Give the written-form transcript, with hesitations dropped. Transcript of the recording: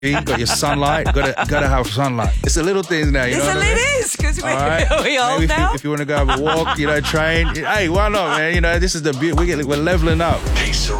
You got your sunlight. Gotta have sunlight. It's the little things now. You know what I mean? It is because we old Maybe now. if you want to go have a walk, train. Hey, why not, man? This is the beauty. We're leveling up. Hey,